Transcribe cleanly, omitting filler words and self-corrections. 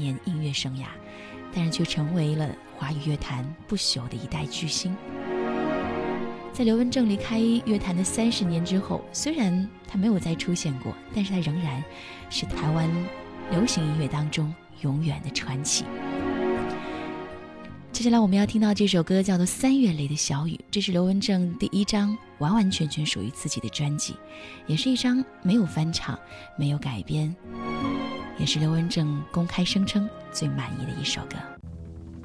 年音乐生涯，但是却成为了华语乐坛不朽的一代巨星。在刘文正离开乐坛的30年之后，虽然他没有再出现过，但是他仍然是台湾流行音乐当中永远的传奇。接下来我们要听到这首歌叫做《3月里的小雨》，这是刘文正第1张完完全全属于自己的专辑，也是一张没有翻唱没有改编，也是刘文正公开声称最满意的一首歌。